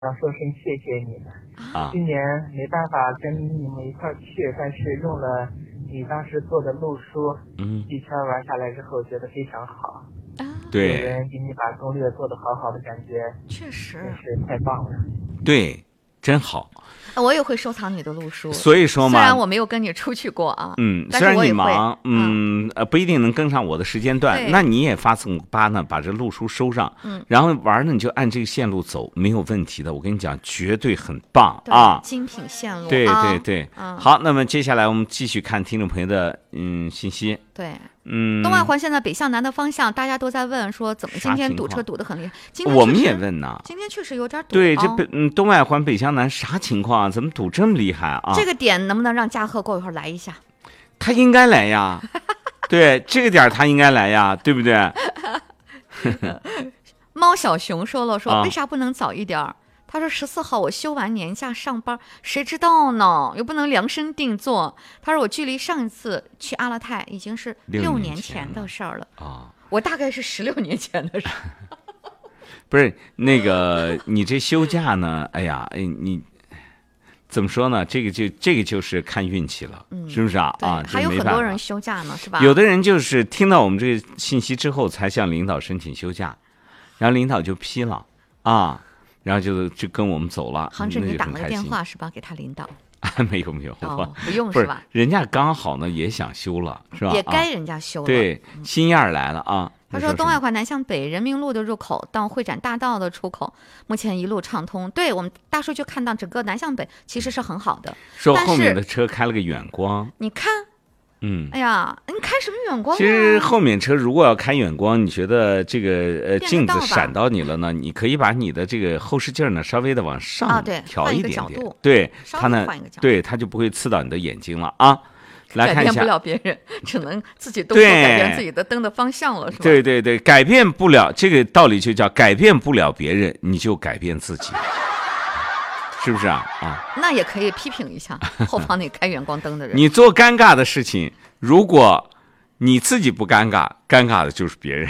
想说声谢谢你们。 啊， 今年没办法跟你们一块儿去，但是用了你当时做的路书，一圈玩下来之后觉得非常好。 对， 有人给你把攻略做得好好的，感觉确实真是太棒了。 对，真好。 我也会收藏你的路书， 所以说嘛， 虽然我没有跟你出去过啊， 虽然你忙，不一定能跟上我的时间段，那你也发送8呢，把这路书收上，然后玩呢你就按这个线路走，没有问题的。我跟你讲，绝对很棒啊！ 精品线路， 对对对，好，那么接下来我们继续看听众朋友的信息。 对，东外环线的北向南的方向，大家都在问说怎么今天堵车堵得很厉害。今天我们也问呢， 今天确实有点堵。 对，这东外环北向南啥情况啊？怎么堵这么厉害啊？ 这个点能不能让嘉禾过一会儿来一下？ 他应该来呀，对，这个点他应该来呀，对不对？ 猫小熊说为啥不能早一点？他说14号我休完年假上班，谁知道呢？又不能量身定做。他说我距离上一次去阿勒泰已经是6年前的事儿了啊，我大概是16年前的事儿。 不是那个你这休假呢？哎呀，你怎么说呢？这个就是看运气了，是不是啊？啊， 还有很多人休假呢，是吧？ 有的人就是听到我们这个信息之后，才向领导申请休假，然后领导就批了啊。然后就跟我们走了。 杭州，你打了个电话是吧？给他领导？ 没有， 不用是吧？ 人家刚好呢也想休了，是吧？ 也该人家休了。 对，心眼儿来了啊。 他说东外环南向北人民路的入口到会展大道的出口，目前一路畅通。对，我们大数据看到整个南向北其实是很好的。 说后面的车开了个远光， 你看。哎呀，你开什么远光啊？ 其实后面车如果要开远光，你觉得这个镜子闪到你了呢？你可以把你的这个后视镜呢稍微的往上调一点点，对，它呢，对，它就不会刺到你的眼睛了啊。来看一下， 改变不了别人，只能自己动手改变自己的灯的方向了，是吧？ 对对对，改变不了这个道理就叫改变不了别人，你就改变自己。是不是啊？啊， 那也可以批评一下后方那开远光灯的人。 你做尴尬的事情，如果你自己不尴尬，尴尬的就是别人。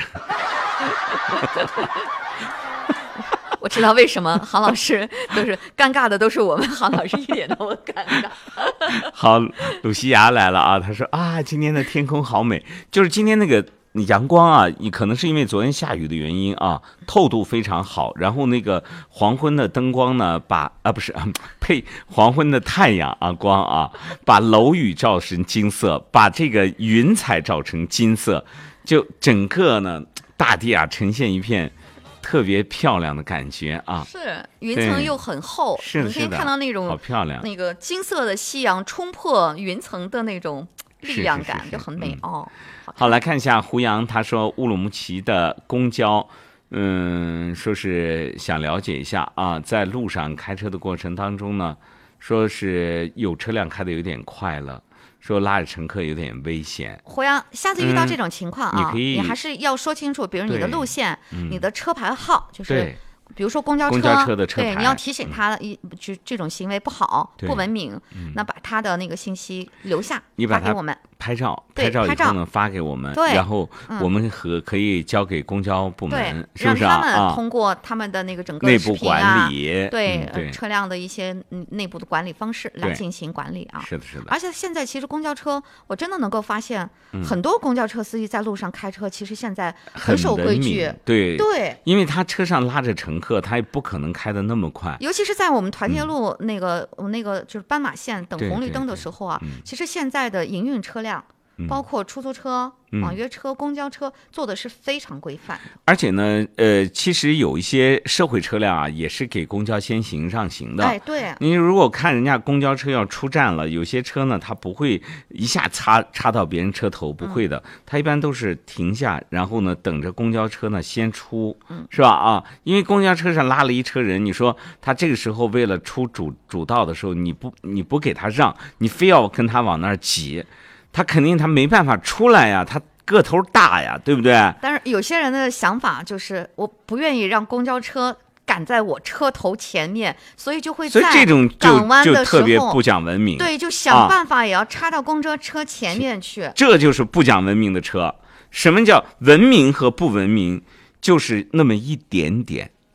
我知道为什么杭老师都是尴尬的，都是我们杭老师一点都不尴尬。 好，鲁西亚来了啊，他说啊，今天的天空好美，就是今天那个。阳光啊，你可能是因为昨天下雨的原因啊，透度非常好。然后那个黄昏的灯光呢，黄昏的太阳啊光啊，把楼宇照成金色，把这个云彩照成金色，就整个呢大地啊呈现一片特别漂亮的感觉啊。 是云层又很厚， 是你可以看到那种好漂亮， 那个金色的夕阳冲破云层的那种力量感，就很美哦。 好，来看一下胡杨，他说乌鲁木齐的公交，说是想了解一下啊，在路上开车的过程当中呢，说是有车辆开的有点快了，说拉着乘客有点危险。 胡杨，下次遇到这种情况啊，你还是要说清楚，比如你的路线、你的车牌号，就是比如说公交车的车牌， 对，你要提醒他就这种行为不好、不文明，那把他的那个信息留下，发给我们。 拍照以后呢发给我们，然后我们可以交给公交部门，是不是啊？ 让他们通过他们的那个整个内部管理， 对车辆的一些内部的管理方式来进行管理啊。 是的，是的。 而且现在其实公交车，我真的能够发现，很多公交车司机在路上开车，其实现在很守规矩， 对，因为他车上拉着乘客，他也不可能开得那么快。 尤其是在我们团结路那个就是斑马线等红绿灯的时候啊，其实现在的营运车辆。包括出租车、网约车、公交车做的是非常规范的。 而且呢，其实有一些社会车辆啊，也是给公交先行让行的。 哎，对。 你如果看人家公交车要出站了，有些车呢，它不会一下插到别人车头，不会的，它一般都是停下，然后呢，等着公交车呢先出，是吧？啊，因为公交车上拉了一车人，你说他这个时候为了出主道的时候，你不给他让，你非要跟他往那儿挤。他肯定没办法出来呀，他个头大呀，对不对？ 但是有些人的想法就是，我不愿意让公交车赶在我车头前面，所以就会在港湾的时候， 就特别不讲文明。 对，就想办法也要插到公交车前面去。 这就是不讲文明的车。什么叫文明和不文明？就是那么一点点啊。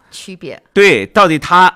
区别。 对，到底他